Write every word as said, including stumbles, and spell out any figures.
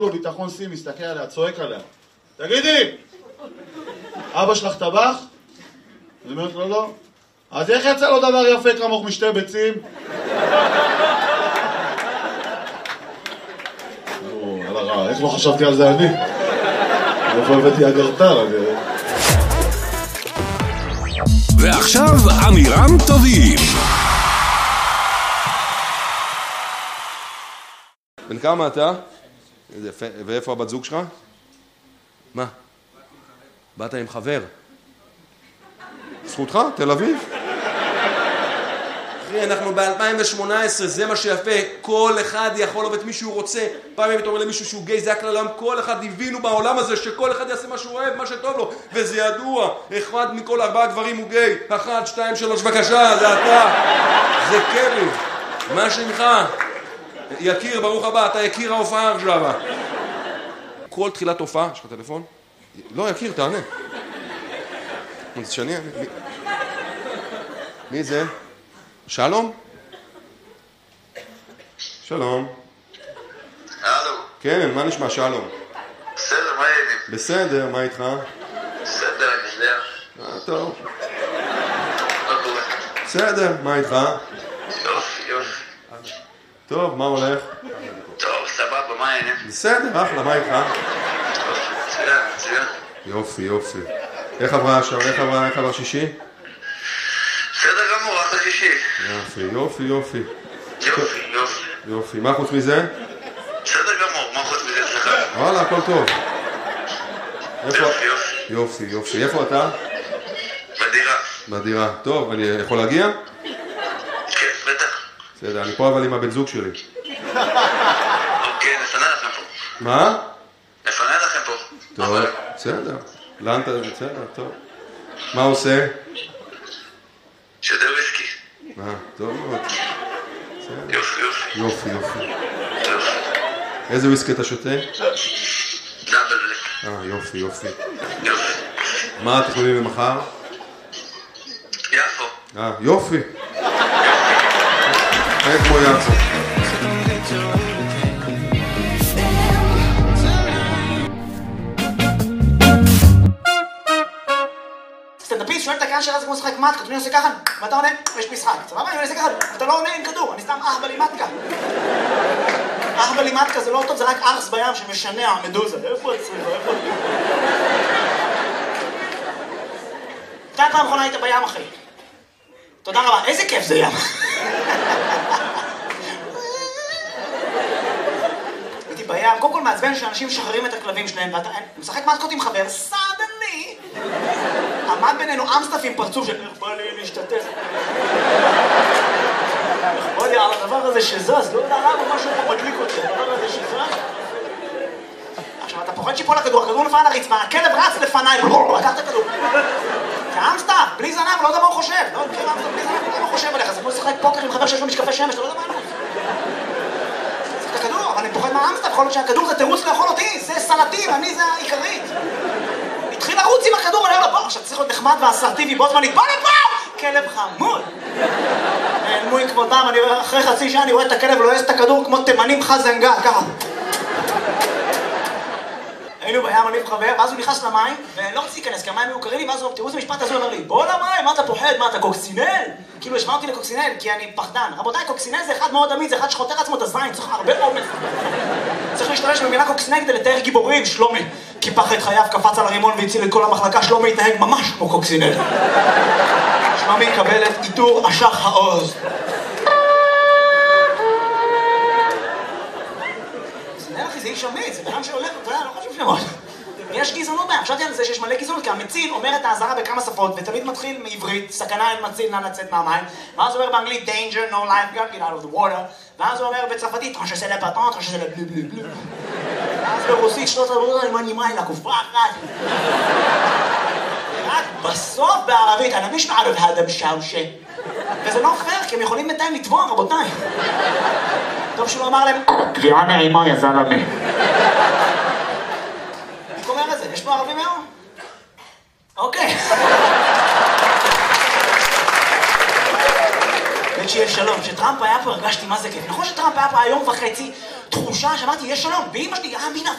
ביטחון סי מסתכל עליה, צועק עליה. תגידי! אבא שלך טבח? אני אומרת לו לא. אז איך יצא לו דבר יפה כמוך משתי ביצים? על הרע, איך לא חשבתי על זה אני? איפה הבאתי אגרטל? ועכשיו אמירם טובים. בן כמה אתה? ואיפה הבת זוג שלך? מה? באת עם חבר? זכותך? תל אביב? אחי, אנחנו ב-אלפיים שמונה עשרה, זה מה שיפה. כל אחד יכול לעבוד מי שהוא רוצה. פעם אם אתה אומר למישהו שהוא גיי, זה הכלל העולם. כל אחד הבינו בעולם הזה שכל אחד יעשה מה שהוא אוהב, מה שטוב לו. וזה ידוע. אחד מכל ארבעה גברים הוא גיי. אחת, שתיים, שלוש, בבקשה, זה אתה. זה קרי. מה שמך? יקיר, ברוך הבא, אתה יקיר ההופעה עכשיו. כל תחילת הופעה, יש לך טלפון? לא, יקיר, תענה. אז שאני... מי זה? שלום? שלום. הלו. כן, מה נשמע, שלום? בסדר, מה העניינים? בסדר, מה איתך? בסדר, אני יודע. אה, טוב. מה קורה? בסדר, מה איתך? יופי, יופי. טוב, מה הולך? טוב, סבבה, מה העניינים? בסדר, אחלה, מה איתך? יופי, מצוין, מצוין. יופי, יופי. איך עברה השעה? איך עברה, איך עברה שישי? בסדר גמור, אחלה שישי. יופי, יופי, יופי. יופי, יופי. יופי, מה חוץ מזה? בסדר גמור, מה חוץ מזה אצלך? וואלה, הכל טוב. איפה? יופי, יופי. יופי, יופי. איפה אתה? בדירה. בדירה. טוב, אני יכול להגיע? כן, בטח. בסדר, אני פה אבל עם הבן זוג שלי. אוקיי, נפנה לכם פה. מה? נפנה לכם פה. טוב, בסדר. לאן אתה... בסדר, טוב. מה עושה? שדה וויסקי. אה, טוב מאוד. בסדר. יופי, יופי. יופי, יופי. יופי. איזה וויסקי אתה שותה? דאבל בלק. אה, יופי, יופי. יופי. מה התכנונים למחר? יפו. אה, יופי. אין כמו יפו. סטנדאפיסט שואל את הקהל שלה, זה כמו לשחק מתקה, אני עושה ככה, ואתה עונה, יש משחק, סבבה? אני עושה ככה, אתה לא עונה עם כדור, אני סתם אח בלימטקה. אח בלימטקה זה לא טוב, זה רק ארס בים שמשנע מדוזה. איפה הצריבה? איפה... מתי הפעם האחרונה היית בים, אחי? תודה רבה, איזה כיף זה ים. הייתי בים, קודם כל מעצבן שאנשים משחררים את הכלבים שלהם, ואתה משחק מתקות עם חבר, סדני. עמד בינינו אמסטף עם פרצוף של איך בא לי להשתתף. בוא לי על הדבר הזה שזז, לא יודע למה משהו פה מדליק אותי, הדבר הזה שזז. עכשיו אתה פוחד שיפול לכדור, הכדור נפל על הרצפה, הכלב רץ לפניי, לקח את הכדור. כאמסטף, בלי זנב, לא יודע מה הוא חושב. לא מכיר אמסטף בלי זנב, לא יודע מה הוא חושב עליך, זה כמו לשחק פוקר עם חבר שיש לו משקפי שמש, לא יודע מה לעשות. צריך את הכדור, אבל אני פוחד מהאמסטף, יכול להיות שהכדור זה תירוץ לאכול אותי, זה סלטים, אני זה העיקרית. התחיל לרוץ עם הכדור, אני אומר לו, בוא, עכשיו צריך להיות נחמד ואסרטיבי, בו זמנית, בוא לפה! כלב חמוד! נעלמו עם כבודם, אני אומר, אחרי חצי שעה אני רואה את הכלב לועס את הכדור כמו תימנים חזנגה, ככה. היינו בים, אני וחבר, ואז הוא נכנס למים, ולא רציתי להיכנס, כי המים היו קרים לי, ואז הוא, תראו איזה משפט הזה, הוא אומר לי, בוא למים, מה אתה פוחד? מה אתה קוקסינל? כאילו השווה אותי לקוקסינל, כי אני פחדן. רבותיי, קוקסינל זה אחד מאוד עמיד, זה אחד שחותר עצמו את הזין, צריך הרבה אומץ. צריך להשתמש במילה קוקסינל כדי לתאר גיבורים, שלומי. קיפח את חייו, קפץ על הרימון והציל את כל המחלקה, שלומי התנהג ממש כמו קוקסינל. שלומי יקבל את עיטור אשח העוז. קוקסינל אחי, זה איש אמיץ, זה בן שהולך, אתה יודע, לא חשוב שמות. יש גזענות בהם, חשבתי על זה שיש מלא גזענות, כי המציל אומר את האזהרה בכמה שפות, ותמיד מתחיל מעברית, סכנה אין מציל, נא לצאת מהמים, ואז הוא אומר באנגלית, danger, no life, get out of the water, ואז הוא אומר בצרפתית, טרנש זה לפטון, טרנש זה לבלו בלו בלו. ואז ברוסית, שלוש עבודה, אני מנימה אלה, כופרה אחת. רק בסוף בערבית, אני מיש מערב האדם שאושה. וזה לא פייר, כי הם יכולים בינתיים לתבוע, רבותיי. טוב שהוא אמר להם, תביעה נעימה, יא זלמה. איך אומר את זה? יש פה ערבים היום? אוקיי. שיהיה שלום. כשטראמפ היה פה הרגשתי מה זה כיף. נכון שטראמפ היה פה היום וחצי, תחושה שאמרתי, יש שלום, ואמא שלי, אה, מי